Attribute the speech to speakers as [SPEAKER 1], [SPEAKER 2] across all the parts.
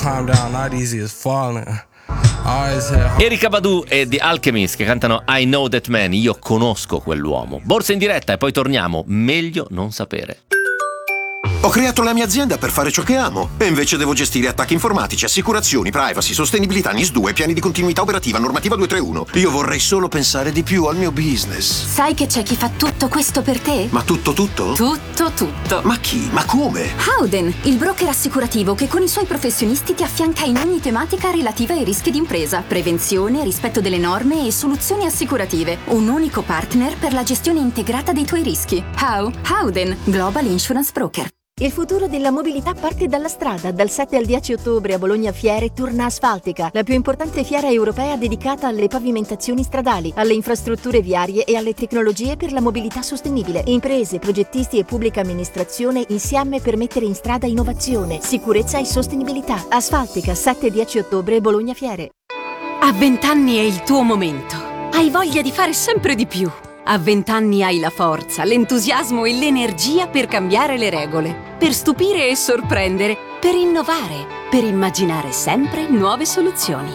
[SPEAKER 1] climb down, not easy as falling.
[SPEAKER 2] Erykah Badu e The Alchemist che cantano I Know That Man, io conosco quell'uomo. Borsa in diretta e poi torniamo. Meglio non sapere.
[SPEAKER 3] Ho creato la mia azienda per fare ciò che amo e invece devo gestire attacchi informatici, assicurazioni, privacy, sostenibilità, NIS2, piani di continuità operativa, normativa 231. Io vorrei solo pensare di più al mio business.
[SPEAKER 4] Sai che c'è chi fa tutto questo per te?
[SPEAKER 3] Ma tutto?
[SPEAKER 4] Tutto.
[SPEAKER 3] Ma chi? Ma come?
[SPEAKER 4] Howden, il broker assicurativo che con i suoi professionisti ti affianca in ogni tematica relativa ai rischi d'impresa, prevenzione, rispetto delle norme e soluzioni assicurative. Un unico partner per la gestione integrata dei tuoi rischi. Howden, Global Insurance Broker.
[SPEAKER 5] Il futuro della mobilità parte dalla strada. Dal 7 al 10 ottobre a Bologna Fiere torna Asfaltica, la più importante fiera europea dedicata alle pavimentazioni stradali, alle infrastrutture viarie e alle tecnologie per la mobilità sostenibile. Imprese, progettisti e pubblica amministrazione insieme per mettere in strada innovazione, sicurezza e sostenibilità. Asfaltica, 7-10 ottobre, Bologna Fiere.
[SPEAKER 6] A 20 anni è il tuo momento. Hai voglia di fare sempre di più. A 20 anni hai la forza, l'entusiasmo e l'energia per cambiare le regole, per stupire e sorprendere, per innovare, per immaginare sempre nuove soluzioni.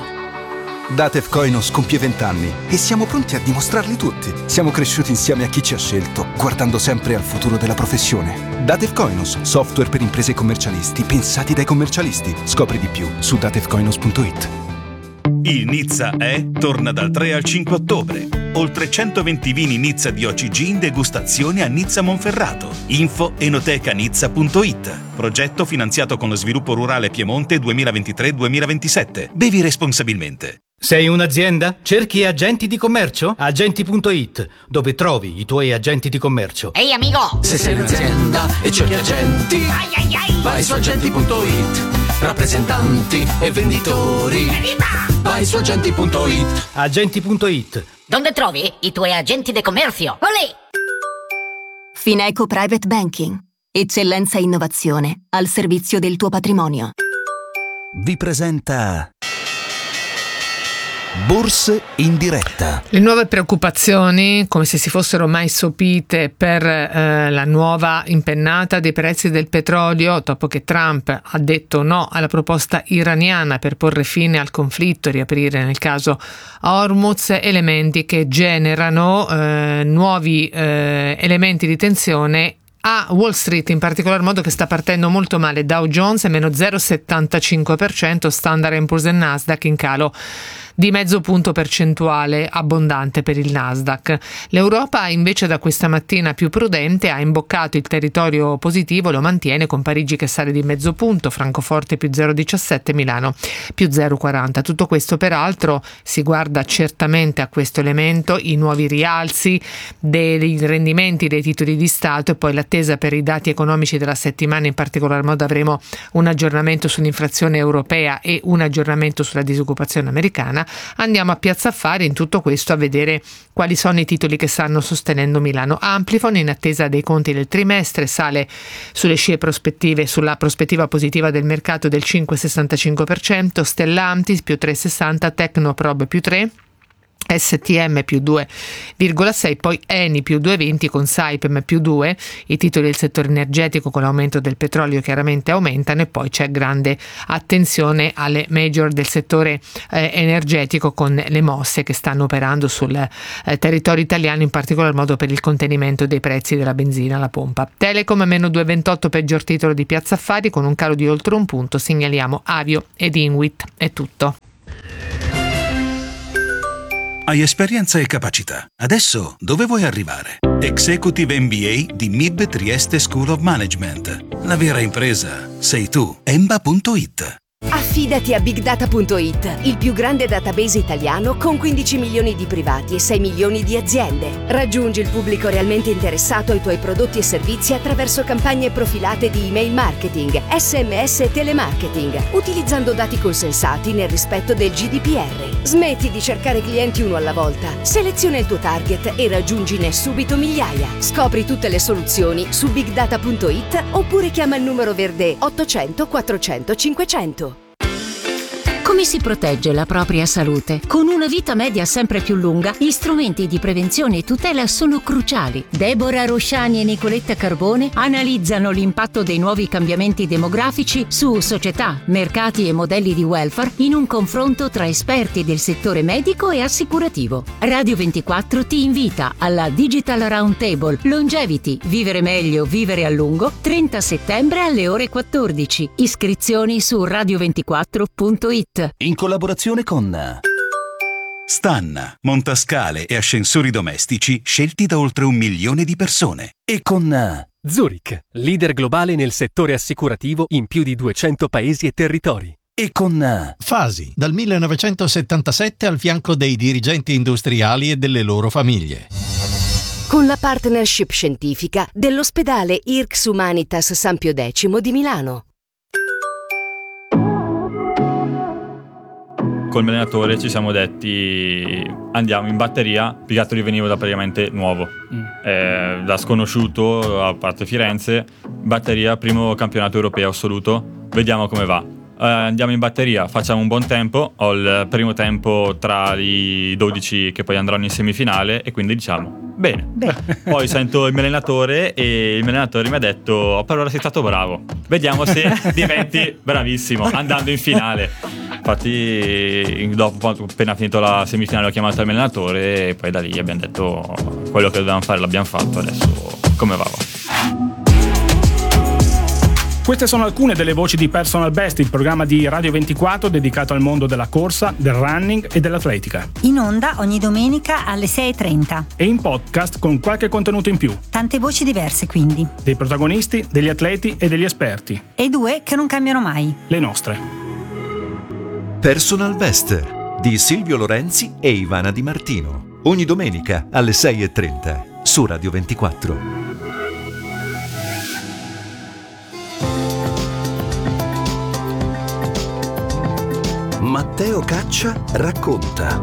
[SPEAKER 7] Datev Koinos compie 20 anni e siamo pronti a dimostrarli tutti. Siamo cresciuti insieme a chi ci ha scelto, guardando sempre al futuro della professione. Datev Koinos, software per imprese e commercialisti, pensati dai commercialisti. Scopri di più su datevkoinos.it.
[SPEAKER 8] Il Nizza torna dal 3 al 5 ottobre. Oltre 120 vini Nizza di OCG in degustazione a Nizza Monferrato. Info enotecanizza.it. Progetto finanziato con lo sviluppo rurale Piemonte 2023-2027. Bevi responsabilmente.
[SPEAKER 9] Sei un'azienda? Cerchi agenti di commercio? Agenti.it, dove trovi i tuoi agenti di commercio.
[SPEAKER 10] Ehi amico!
[SPEAKER 11] Se sei un'azienda e cerchi agenti, vai su agenti.it. Rappresentanti e venditori, vai su agenti.it.
[SPEAKER 9] Agenti.it.
[SPEAKER 10] Dove trovi i tuoi agenti di commercio? Olè!
[SPEAKER 4] Fineco Private Banking. Eccellenza e innovazione al servizio del tuo patrimonio.
[SPEAKER 12] Vi presenta Borse in diretta.
[SPEAKER 13] Le nuove preoccupazioni, come se si fossero mai sopite per la nuova impennata dei prezzi del petrolio, dopo che Trump ha detto no alla proposta iraniana per porre fine al conflitto e riaprire nel caso Hormuz, elementi che generano nuovi elementi di tensione a Wall Street, in particolar modo, che sta partendo molto male. Dow Jones è meno 0,75%, Standard & Poor's e Nasdaq in calo di mezzo punto percentuale, abbondante per il Nasdaq. L'Europa invece da questa mattina più prudente ha imboccato il territorio positivo, lo mantiene con Parigi che sale di mezzo punto, Francoforte più 0,17, Milano più 0,40. Tutto questo peraltro si guarda certamente a questo elemento, i nuovi rialzi dei rendimenti dei titoli di Stato e poi l'attesa per i dati economici della settimana. In particolar modo avremo un aggiornamento sull'inflazione europea e un aggiornamento sulla disoccupazione americana. Andiamo a Piazza Affari in tutto questo a vedere quali sono i titoli che stanno sostenendo Milano. Amplifon in attesa dei conti del trimestre sale sulle scie prospettive, sulla prospettiva positiva del mercato del 5,65%, Stellantis più 3,60, Tecnoprobe più 3%, STM più 2,6, poi Eni più 2,20 con Saipem più 2, i titoli del settore energetico con l'aumento del petrolio chiaramente aumentano e poi c'è grande attenzione alle major del settore energetico con le mosse che stanno operando sul territorio italiano, in particolar modo per il contenimento dei prezzi della benzina alla pompa. Telecom meno 2,28, peggior titolo di Piazza Affari con un calo di oltre un punto, segnaliamo Avio ed Inwit. È tutto.
[SPEAKER 8] Hai esperienza e capacità. Adesso dove vuoi arrivare? Executive MBA di MIB Trieste School of Management. La vera impresa sei tu. Emba.it.
[SPEAKER 5] Affidati a BigData.it, il più grande database italiano con 15 milioni di privati e 6 milioni di aziende. Raggiungi il pubblico realmente interessato ai tuoi prodotti e servizi attraverso campagne profilate di email marketing, SMS e telemarketing, utilizzando dati consensati nel rispetto del GDPR. Smetti di cercare clienti uno alla volta, seleziona il tuo target e raggiungine subito migliaia. Scopri tutte le soluzioni su BigData.it oppure chiama il numero verde 800 400 500.
[SPEAKER 14] Come si protegge la propria salute? Con una vita media sempre più lunga, gli strumenti di prevenzione e tutela sono cruciali. Deborah Rosciani e Nicoletta Carbone analizzano l'impatto dei nuovi cambiamenti demografici su società, mercati e modelli di welfare in un confronto tra esperti del settore medico e assicurativo. Radio 24 ti invita alla Digital Roundtable Longevity, vivere meglio, vivere a lungo, 30 settembre alle ore 14. Iscrizioni su radio24.it.
[SPEAKER 12] In collaborazione con
[SPEAKER 8] Stan, montascale e ascensori domestici scelti da oltre 1 milione di persone.
[SPEAKER 12] e con
[SPEAKER 15] Zurich, leader globale nel settore assicurativo in più di 200 paesi e territori.
[SPEAKER 12] e con
[SPEAKER 16] Fasi, dal 1977 al fianco dei dirigenti industriali e delle loro famiglie.
[SPEAKER 5] Con la partnership scientifica dell'ospedale IRCS Humanitas San Pio X di Milano.
[SPEAKER 17] Col mio allenatore ci siamo detti andiamo in batteria, più che altro io venivo da praticamente nuovo, da sconosciuto, a parte Firenze, batteria, primo campionato europeo assoluto, vediamo come va. Andiamo in batteria, facciamo un buon tempo, ho il primo tempo tra i 12 che poi andranno in semifinale e quindi diciamo bene. Poi sento il mio allenatore e il mio allenatore mi ha detto per ora sei stato bravo, vediamo se diventi bravissimo andando in finale. Infatti dopo, appena finito la semifinale, ho chiamato il mio allenatore e poi da lì abbiamo detto quello che dovevamo fare l'abbiamo fatto, adesso come va.
[SPEAKER 18] Queste sono alcune delle voci di Personal Best, il programma di Radio 24 dedicato al mondo della corsa, del running e dell'atletica.
[SPEAKER 19] In onda ogni domenica alle 6:30.
[SPEAKER 18] E in podcast con qualche contenuto in più.
[SPEAKER 19] Tante voci diverse quindi.
[SPEAKER 18] Dei protagonisti, degli atleti e degli esperti.
[SPEAKER 19] E 2 che non cambiano mai.
[SPEAKER 18] Le nostre.
[SPEAKER 20] Personal Best di Silvio Lorenzi e Ivana Di Martino. Ogni domenica alle 6:30 su Radio 24.
[SPEAKER 12] Matteo Caccia racconta.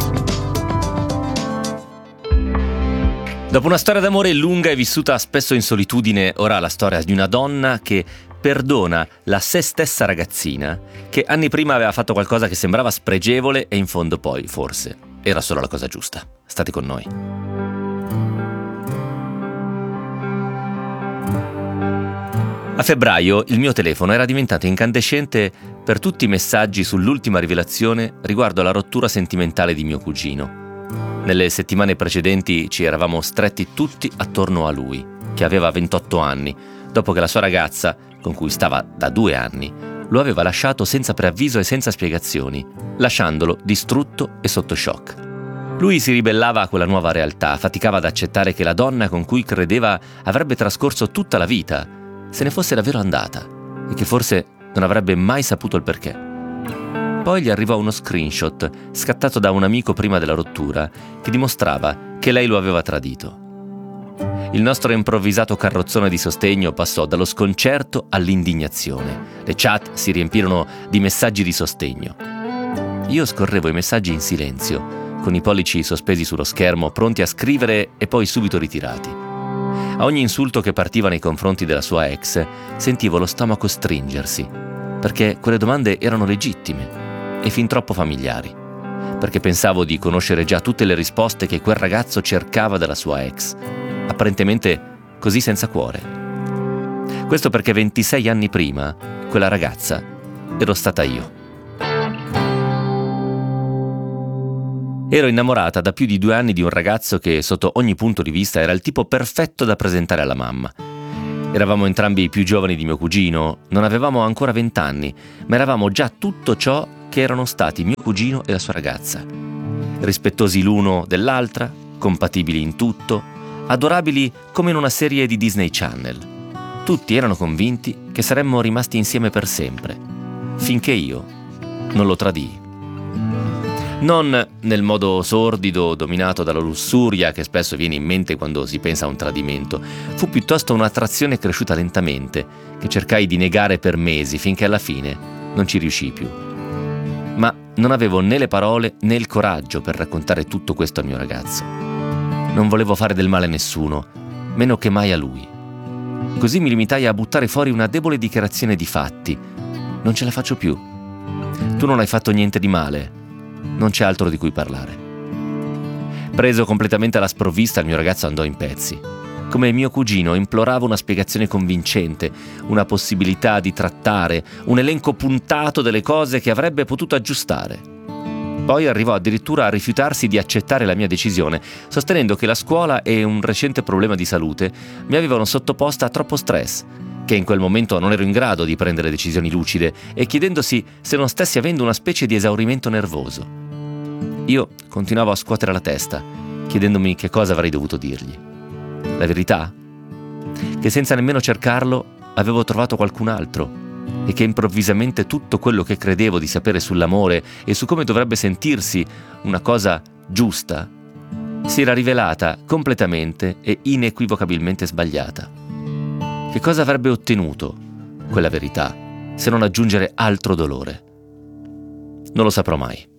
[SPEAKER 2] Dopo una storia d'amore lunga e vissuta spesso in solitudine, ora la storia di una donna che perdona la se stessa ragazzina che anni prima aveva fatto qualcosa che sembrava spregevole e in fondo poi, forse, era solo la cosa giusta. State con noi. A febbraio il mio telefono era diventato incandescente per tutti i messaggi sull'ultima rivelazione riguardo alla rottura sentimentale di mio cugino. Nelle settimane precedenti ci eravamo stretti tutti attorno a lui, che aveva 28 anni, dopo che la sua ragazza, con cui stava da 2 anni, lo aveva lasciato senza preavviso e senza spiegazioni, lasciandolo distrutto e sotto shock. Lui si ribellava a quella nuova realtà, faticava ad accettare che la donna con cui credeva avrebbe trascorso tutta la vita se ne fosse davvero andata e che forse non avrebbe mai saputo il perché. Poi gli arrivò uno screenshot scattato da un amico prima della rottura che dimostrava che lei lo aveva tradito. Il nostro improvvisato carrozzone di sostegno passò dallo sconcerto all'indignazione. Le chat si riempirono di messaggi di sostegno. Io scorrevo i messaggi in silenzio, con i pollici sospesi sullo schermo, pronti a scrivere e poi subito ritirati. A ogni insulto che partiva nei confronti della sua ex, sentivo lo stomaco stringersi, perché quelle domande erano legittime e fin troppo familiari, perché pensavo di conoscere già tutte le risposte che quel ragazzo cercava dalla sua ex, apparentemente così senza cuore. Questo perché 26 anni prima, quella ragazza ero stata io. Ero innamorata da più di 2 anni di un ragazzo che, sotto ogni punto di vista, era il tipo perfetto da presentare alla mamma. Eravamo entrambi più giovani di mio cugino, non avevamo ancora 20 anni, ma eravamo già tutto ciò che erano stati mio cugino e la sua ragazza. Rispettosi l'uno dell'altra, compatibili in tutto, adorabili come in una serie di Disney Channel. Tutti erano convinti che saremmo rimasti insieme per sempre, finché io non lo tradii. Non nel modo sordido, dominato dalla lussuria che spesso viene in mente quando si pensa a un tradimento. Fu piuttosto un'attrazione cresciuta lentamente, che cercai di negare per mesi, finché alla fine non ci riuscii più. Ma non avevo né le parole né il coraggio per raccontare tutto questo al mio ragazzo. Non volevo fare del male a nessuno, meno che mai a lui. Così mi limitai a buttare fuori una debole dichiarazione di fatti. Non ce la faccio più. Tu Tu non hai fatto niente di male, non c'è altro di cui parlare. Preso completamente alla sprovvista, il mio ragazzo andò in pezzi. Come mio cugino implorava una spiegazione convincente, una possibilità di trattare, un elenco puntato delle cose che avrebbe potuto aggiustare. Poi arrivò addirittura a rifiutarsi di accettare la mia decisione, sostenendo che la scuola e un recente problema di salute mi avevano sottoposta a troppo stress, che in quel momento non ero in grado di prendere decisioni lucide e chiedendosi se non stessi avendo una specie di esaurimento nervoso. Io continuavo a scuotere la testa, chiedendomi che cosa avrei dovuto dirgli. La verità? Che senza nemmeno cercarlo avevo trovato qualcun altro e che improvvisamente tutto quello che credevo di sapere sull'amore e su come dovrebbe sentirsi una cosa giusta si era rivelata completamente e inequivocabilmente sbagliata. Che cosa avrebbe ottenuto quella verità se non aggiungere altro dolore? Non lo saprò mai.